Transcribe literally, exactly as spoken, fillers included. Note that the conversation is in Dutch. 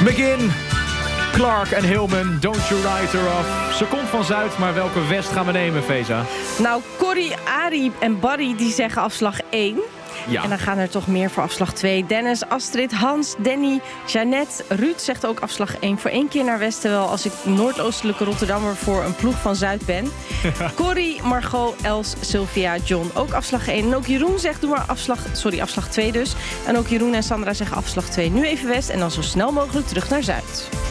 Begin. Clark en Hillman, Don't You Write Her Off. Ze komt van Zuid, maar welke West gaan we nemen, Feza? Nou, Corrie, Arie en Barry die zeggen afslag één. Ja. En dan gaan er toch meer voor afslag twee. Dennis, Astrid, Hans, Danny, Jeannette, Ruud zegt ook afslag één. Voor één keer naar West, terwijl als ik noordoostelijke Rotterdammer voor een ploeg van Zuid ben. Corrie, Margot, Els, Sylvia, John ook afslag één. En ook Jeroen zegt doe maar afslag, sorry, afslag twee dus. En ook Jeroen en Sandra zeggen afslag twee nu even West. En dan zo snel mogelijk terug naar Zuid.